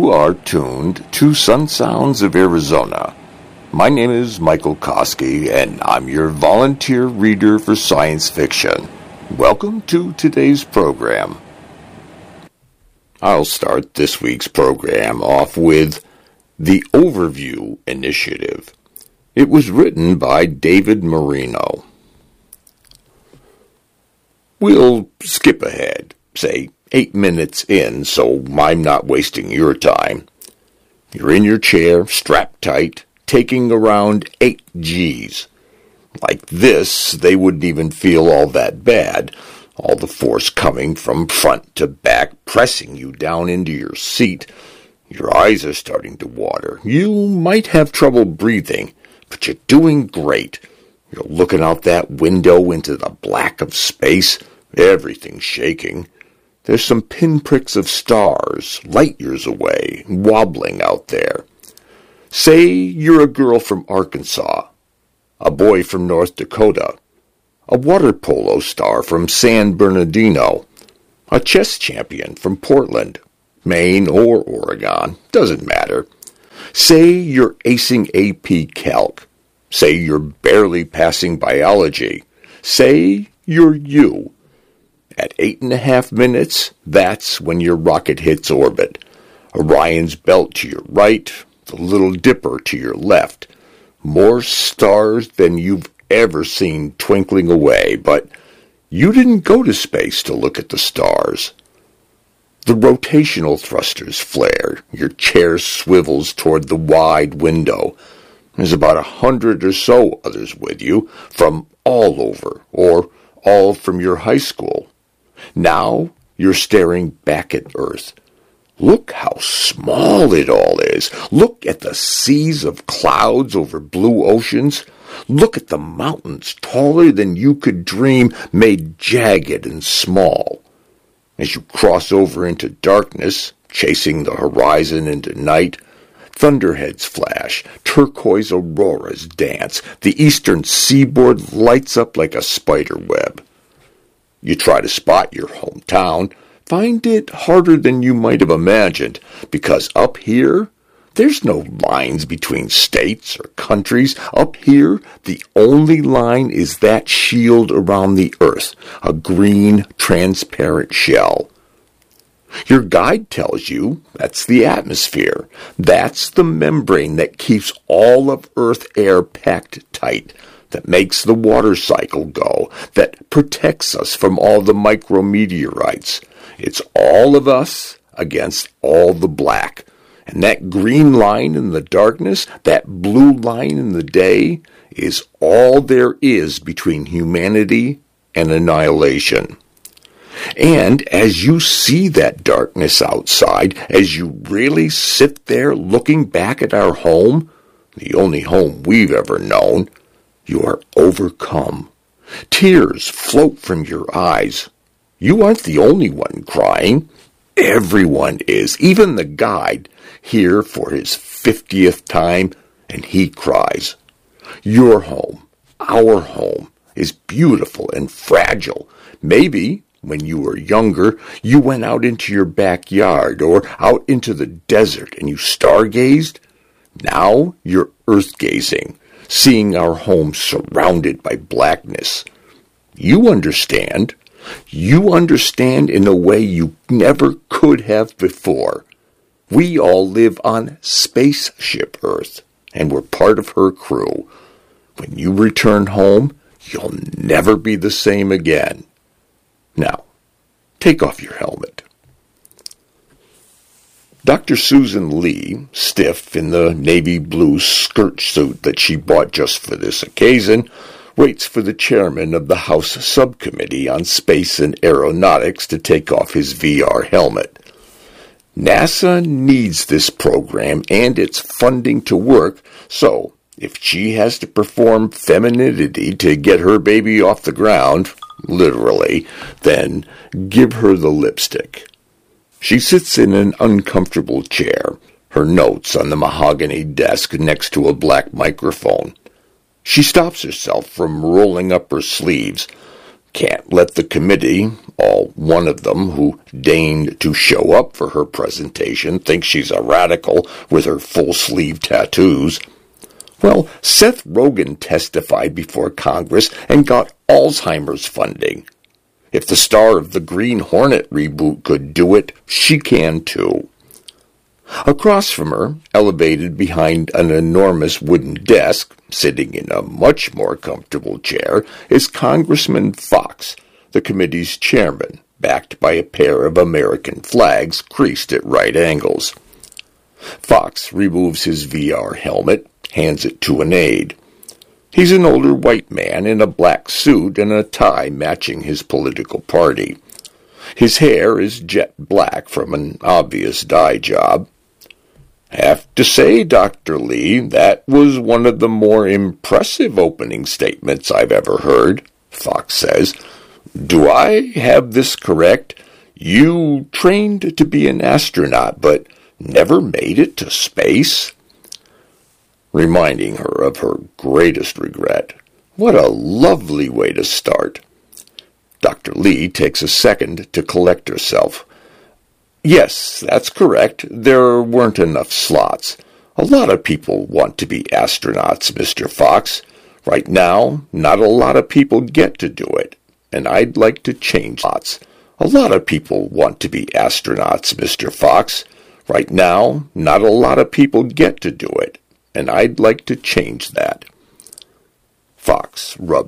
You are tuned to Sun Sounds of Arizona. My name is Michael Koski, and I'm your volunteer reader for science fiction. Welcome to today's program. I'll start this week's program off with the Overview Initiative. It was written by David Marino. We'll skip ahead, say 8 minutes in, so I'm not wasting your time. You're in your chair, strapped tight, taking around 8 Gs. Like this, they wouldn't even feel all that bad, all the force coming from front to back, pressing you down into your seat. Your eyes are starting to water. You might have trouble breathing, but you're doing great. You're looking out that window into the black of space. Everything's shaking. There's some pinpricks of stars, light years away, wobbling out there. Say you're a girl from Arkansas, a boy from North Dakota, a water polo star from San Bernardino, a chess champion from Portland, Maine or Oregon, doesn't matter. Say you're acing AP Calc. Say you're barely passing biology. Say you're you. At 8.5 minutes, that's when your rocket hits orbit. Orion's belt to your right, the Little Dipper to your left. More stars than you've ever seen twinkling away, but you didn't go to space to look at the stars. The rotational thrusters flare. Your chair swivels toward the wide window. There's about 100 or so others with you, from all over, or all from your high school. Now you're staring back at Earth. Look how small it all is. Look at the seas of clouds over blue oceans. Look at the mountains taller than you could dream, made jagged and small. As you cross over into darkness, chasing the horizon into night, thunderheads flash, turquoise auroras dance, the eastern seaboard lights up like a spider web. You try to spot your hometown, find it harder than you might have imagined, because up here, there's no lines between states or countries. Up here, the only line is that shield around the Earth, a green, transparent shell. Your guide tells you that's the atmosphere. That's the membrane that keeps all of Earth air packed tight, that makes the water cycle go, that protects us from all the micrometeorites. It's all of us against all the black. And that green line in the darkness, that blue line in the day, is all there is between humanity and annihilation. And as you see that darkness outside, as you really sit there looking back at our home, the only home we've ever known, you are overcome. Tears float from your eyes. You aren't the only one crying. Everyone is, even the guide, here for his 50th time, and he cries. Your home, our home, is beautiful and fragile. Maybe, when you were younger, you went out into your backyard or out into the desert and you stargazed. Now you're earth-gazing, seeing our home surrounded by blackness. You understand. You understand in a way you never could have before. We all live on Spaceship Earth, and we're part of her crew. When you return home, you'll never be the same again. Now, take off your helmet. Dr. Susan Lee, stiff in the navy blue skirt suit that she bought just for this occasion, waits for the chairman of the House Subcommittee on Space and Aeronautics to take off his VR helmet. NASA needs this program and its funding to work, so if she has to perform femininity to get her baby off the ground, literally, then give her the lipstick. She sits in an uncomfortable chair, her notes on the mahogany desk next to a black microphone. She stops herself from rolling up her sleeves. Can't let the committee, all one of them who deigned to show up for her presentation, think she's a radical with her full-sleeve tattoos. Well, Seth Rogen testified before Congress and got Alzheimer's funding. If the star of the Green Hornet reboot could do it, she can too. Across from her, elevated behind an enormous wooden desk, sitting in a much more comfortable chair, is Congressman Fox, the committee's chairman, backed by a pair of American flags creased at right angles. Fox removes his VR helmet, hands it to an aide. He's an older white man in a black suit and a tie matching his political party. His hair is jet black from an obvious dye job. Have to say, Dr. Lee, that was one of the more impressive opening statements I've ever heard, Fox says. Do I have this correct? You trained to be an astronaut, but never made it to space? Reminding her of her greatest regret. What a lovely way to start. Dr. Lee takes a second to collect herself. Yes, that's correct. There weren't enough slots. A lot of people want to be astronauts, Mr. Fox. Right now, not a lot of people get to do it, and I'd like to change lots. A lot of people want to be astronauts, Mr. Fox. Right now, not a lot of people get to do it, and I'd like to change that. Fox rubbed